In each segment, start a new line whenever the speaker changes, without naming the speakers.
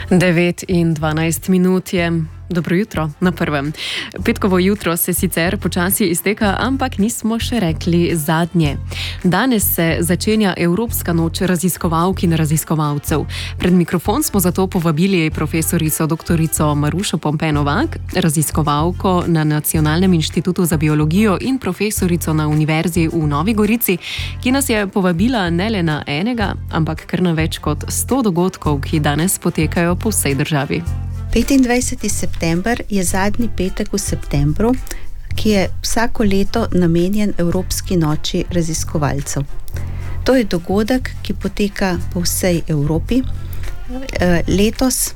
9 in 12 minut je. Dobro jutro na prvem. Petkovo jutro se sicer počasi izteka, ampak nismo še rekli zadnje. Danes se začenja Evropska noč raziskovalk in raziskovalcev. Pred mikrofon smo zato povabili profesorico doktorico Marušo Pompe-Novak, raziskovalko na Nacionalnem inštitutu za biologijo in profesorico na Univerzi v Novi Gorici, ki nas je povabila ne le na enega, ampak kar na več kot 100 dogodkov, ki danes potekajo po vsej državi.
25. september je zadnji petek v septembru, ki je vsako leto namenjen Evropski noči raziskovalcev. To je dogodek, ki poteka po vsej Evropi. Letos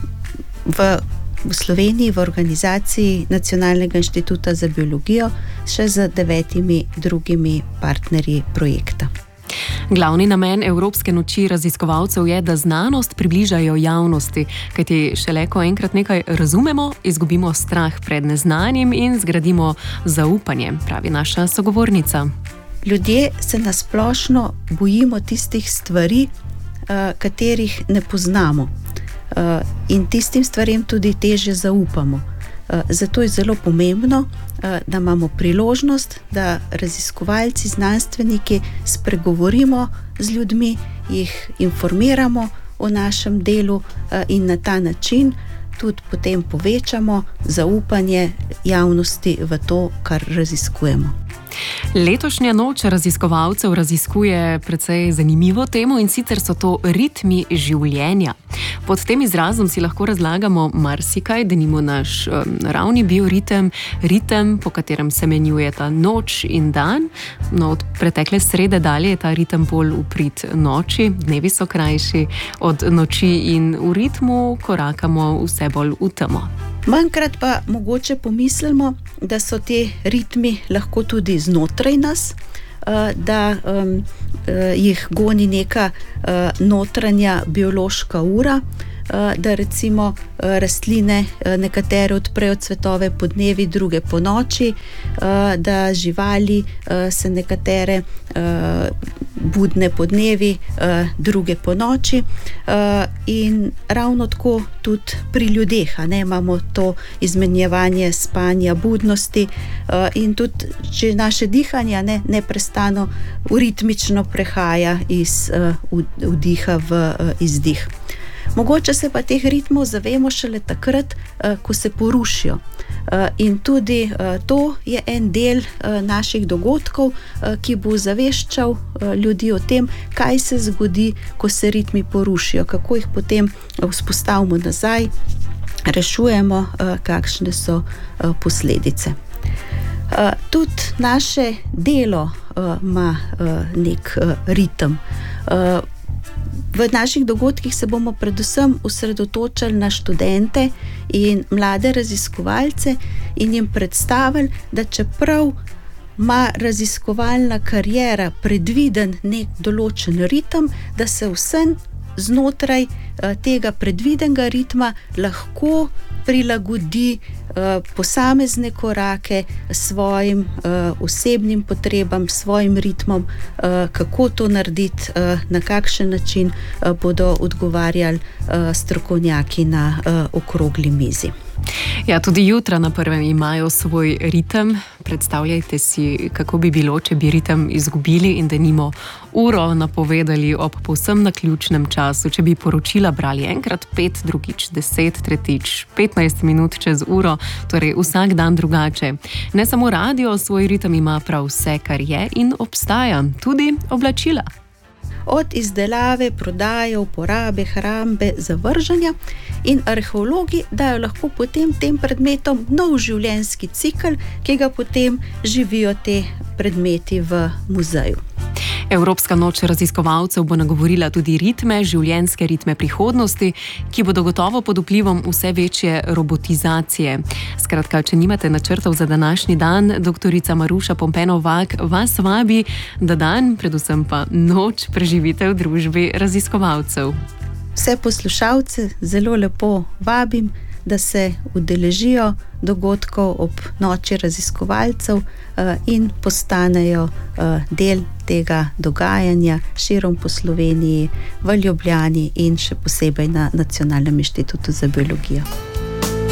v Sloveniji v organizaciji Nacionalnega inštituta za biologijo še z 9 drugimi partnerji projekta.
Glavni namen Evropske noči raziskovalcev je, da znanost približajo javnosti, kajti šele ko enkrat nekaj razumemo, izgubimo strah pred neznanim in zgradimo zaupanje, pravi naša sogovornica.
Ljudje se nasplošno bojimo tistih stvari, katerih ne poznamo, in tistim stvarem tudi težje zaupamo. Zato je zelo pomembno, da imamo priložnost, da raziskovalci, znanstveniki spregovorimo z ljudmi, jih informiramo o našem delu in na ta način tudi potem povečamo zaupanje javnosti v to, kar raziskujemo.
Letošnja noč raziskovalcev raziskuje precej zanimivo temo, in sicer so to ritmi življenja. Pod tem izrazom si lahko razlagamo marsikaj, denimo naš naravni bioritem, ritem, po katerem se menjujeta noč in dan. No, od pretekle srede dalje je ta ritem bolj v prid noči, dnevi so krajši od noči in v ritmu korakamo vse bolj v temo.
Manjkrat pa mogoče pomislimo, da so te ritmi lahko tudi znotraj nas, da jih goni neka notranja biološka ura, da recimo rastline nekatere odprejo cvetove podnevi, druge po noči, da živali se nekatere budne podnevi, druge po noči, in ravno tako tudi pri ljudeh, imamo to izmenjevanje spanja, budnosti, in tudi če naše dihanje neprestano ritmično prehaja iz vdiha v izdih. Mogoče se pa teh ritmov zavemo šele takrat, ko se porušijo. In tudi to je en del naših dogodkov, ki bo zaveščal ljudi o tem, kaj se zgodi, ko se ritmi porušijo, kako jih potem vzpostavimo nazaj, rešujemo, kakšne so posledice. Tudi naše delo ima nek ritem. V naših dogodkih se bomo predvsem osredotočali na študente in mlade raziskovalce in jim predstavili, da čeprav ima raziskovalna kariera predviden nek določen ritem, da se vsem znotraj tega predvidenega ritma lahko prilagodi posamezne korake svojim osebnim potrebam, svojim ritmom, kako to narediti, na kakšen način bodo odgovarjali strokovnjaki na okrogli mizi.
Ja, tudi jutra na prvem imajo svoj ritem. Predstavljajte si, kako bi bilo, če bi ritem izgubili in denimo uro napovedali ob povsem naključnem času, če bi poročila brali enkrat 5, drugič 10, tretjič 15 minut čez uro, torej vsak dan drugače. Ne samo radio svoj ritem ima prav vse, kar je in obstaja, tudi oblačila.
Od izdelave, prodaje, uporabe, hrambe, zavrženja, in arheologi dajo lahko potem tem predmetom nov življenjski cikel, ki ga potem živijo te predmeti v muzeju.
Evropska noč raziskovalcev bo nagovorila tudi ritme, življenjske ritme prihodnosti, ki bodo gotovo pod vplivom vse večje robotizacije. Skratka, če nimate načrtov za današnji dan, doktorica Maruša Pompe-Novak vas vabi, da dan, predvsem pa noč, preživite v družbi raziskovalcev.
Vse poslušalce zelo lepo vabim, da se udeležijo dogodkov ob noči raziskovalcev in postanejo del tega dogajanja širom po Sloveniji, v Ljubljani in še posebej na Nacionalnem inštitutu za biologijo.